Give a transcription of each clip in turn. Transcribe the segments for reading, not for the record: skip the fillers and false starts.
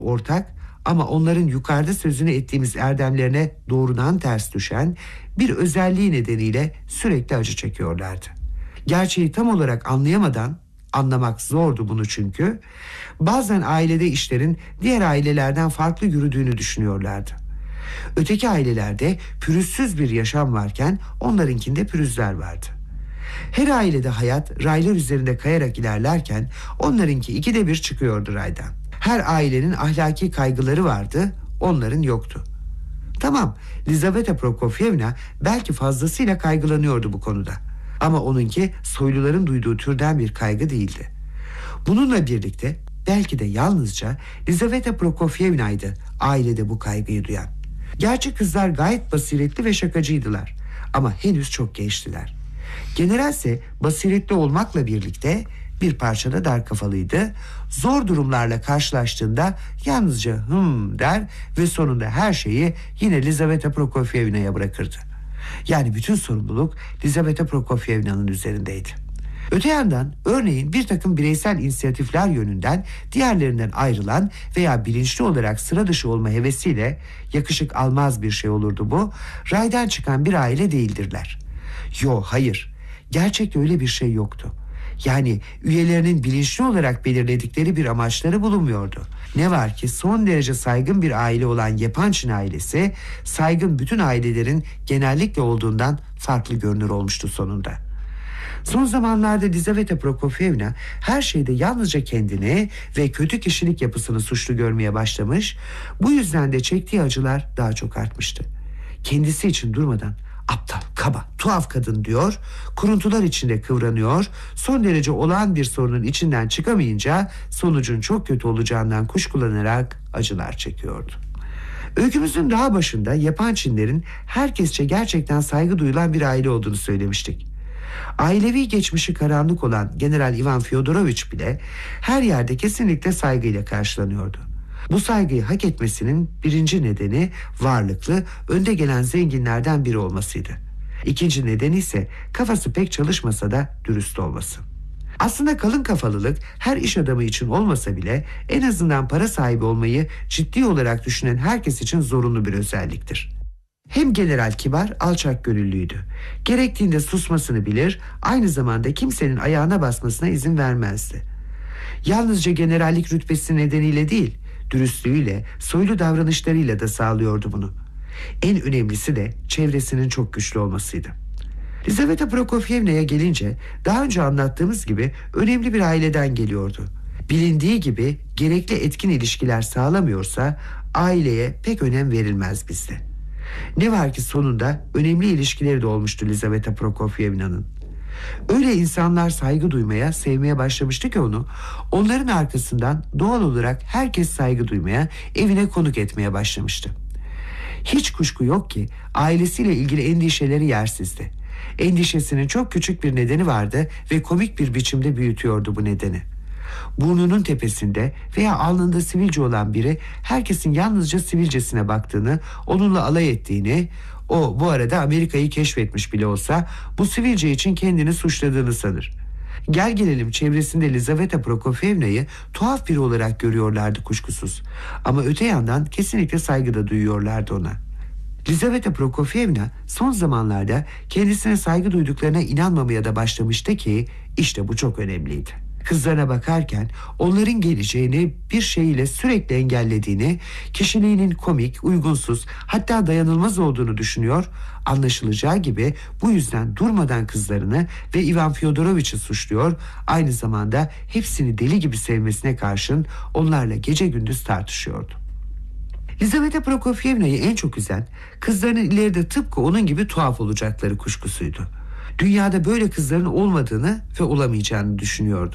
ortak ama onların yukarıda sözünü ettiğimiz erdemlerine doğrudan ters düşen bir özelliği nedeniyle sürekli acı çekiyorlardı. Gerçeği tam olarak anlayamadan, anlamak zordu bunu çünkü, bazen ailede işlerin diğer ailelerden farklı yürüdüğünü düşünüyorlardı. Öteki ailelerde pürüzsüz bir yaşam varken onlarınkinde pürüzler vardı. Her ailede hayat raylar üzerinde kayarak ilerlerken onlarınki 1/2 çıkıyordu raydan. Her ailenin ahlaki kaygıları vardı, onların yoktu. Tamam, Lizaveta Prokofyevna belki fazlasıyla kaygılanıyordu bu konuda. Ama onunki soyluların duyduğu türden bir kaygı değildi. Bununla birlikte belki de yalnızca Lizaveta Prokofyevna'ydı ailede bu kaygıyı duyan. Gerçi kızlar gayet basiretli ve şakacıydılar ama henüz çok gençtiler. General ise basiretli olmakla birlikte bir parça da dar kafalıydı. Zor durumlarla karşılaştığında yalnızca der ve sonunda her şeyi yine Lizaveta Prokofyevna'ya bırakırdı. Yani bütün sorumluluk Lizaveta Prokofyevna'nın üzerindeydi. Öte yandan örneğin bir takım bireysel inisiyatifler yönünden diğerlerinden ayrılan veya bilinçli olarak sıra dışı olma hevesiyle yakışık almaz bir şey olurdu bu. Raydan çıkan bir aile değildirler. Hayır. Gerçekte öyle bir şey yoktu. Yani üyelerinin bilinçli olarak belirledikleri bir amaçları bulunmuyordu. Ne var ki son derece saygın bir aile olan Yepançin ailesi, saygın bütün ailelerin genellikle olduğundan farklı görünür olmuştu sonunda. Son zamanlarda Lizaveta Prokofyevna her şeyde yalnızca kendini ve kötü kişilik yapısını suçlu görmeye başlamış, bu yüzden de çektiği acılar daha çok artmıştı. Kendisi için durmadan aptal, kaba, tuhaf kadın diyor, kuruntular içinde kıvranıyor, son derece olağan bir sorunun içinden çıkamayınca sonucun çok kötü olacağından kuşkulanarak acılar çekiyordu. Öykümüzün daha başında Yepançinlerin herkesçe gerçekten saygı duyulan bir aile olduğunu söylemiştik. Ailevi geçmişi karanlık olan General Ivan Fyodoroviç bile her yerde kesinlikle saygıyla karşılanıyordu. Bu saygıyı hak etmesinin birinci nedeni varlıklı, önde gelen zenginlerden biri olmasıydı. İkinci nedeni ise kafası pek çalışmasa da dürüst olması. Aslında kalın kafalılık her iş adamı için olmasa bile en azından para sahibi olmayı ciddi olarak düşünen herkes için zorunlu bir özelliktir. Hem general kibar, alçak gönüllüydü. Gerektiğinde susmasını bilir, aynı zamanda kimsenin ayağına basmasına izin vermezdi. Yalnızca generallik rütbesi nedeniyle değil, dürüstlüğüyle, soylu davranışlarıyla da sağlıyordu bunu. En önemlisi de çevresinin çok güçlü olmasıydı. Lizaveta Prokofyevna'ya gelince daha önce anlattığımız gibi önemli bir aileden geliyordu. Bilindiği gibi gerekli etkin ilişkiler sağlamıyorsa aileye pek önem verilmez bizde. Ne var ki sonunda önemli ilişkileri de olmuştu Lizaveta Prokofyevna'nın. Öyle insanlar saygı duymaya, sevmeye başlamıştı ki onu, onların arkasından doğal olarak herkes saygı duymaya, evine konuk etmeye başlamıştı. Hiç kuşku yok ki ailesiyle ilgili endişeleri yersizdi. Endişesinin çok küçük bir nedeni vardı ve komik bir biçimde büyütüyordu bu nedeni. Burnunun tepesinde veya alnında sivilce olan biri herkesin yalnızca sivilcesine baktığını, onunla alay ettiğini, o bu arada Amerika'yı keşfetmiş bile olsa bu sivilce için kendini suçladığını sanır. Gel gelelim çevresinde Lizaveta Prokofyevna'yı tuhaf biri olarak görüyorlardı kuşkusuz. Ama öte yandan kesinlikle saygı da duyuyorlardı ona. Lizaveta Prokofyevna son zamanlarda kendisine saygı duyduklarına inanmamaya da başlamıştı ki işte bu çok önemliydi. Kızlarına bakarken onların geleceğini bir şeyle sürekli engellediğini, kişiliğinin komik, uygunsuz, hatta dayanılmaz olduğunu düşünüyor, anlaşılacağı gibi bu yüzden durmadan kızlarını ve Ivan Fyodoroviç'i suçluyor, aynı zamanda hepsini deli gibi sevmesine karşın onlarla gece gündüz tartışıyordu. Lizaveta Prokofyevna'yı en çok üzen, kızlarının ileride tıpkı onun gibi tuhaf olacakları kuşkusuydu. Dünyada böyle kızların olmadığını ve olamayacağını düşünüyordu.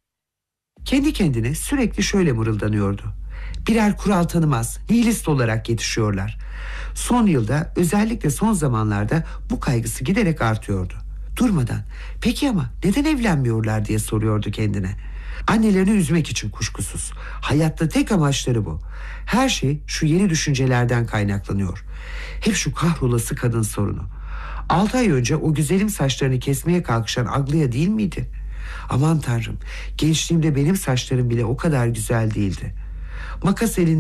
Kendi kendine sürekli şöyle mırıldanıyordu: birer kural tanımaz, nihilist olarak yetişiyorlar. Son yılda, özellikle son zamanlarda bu kaygısı giderek artıyordu. Durmadan, peki ama neden evlenmiyorlar diye soruyordu kendine. Annelerini üzmek için kuşkusuz. Hayatta tek amaçları bu. Her şey şu yeni düşüncelerden kaynaklanıyor. Hep şu kahrolası kadın sorunu. 6 ay önce o güzelim saçlarını kesmeye kalkışan Aglaia değil miydi? Aman tanrım, gençliğimde benim saçlarım bile o kadar güzel değildi. Makas elinde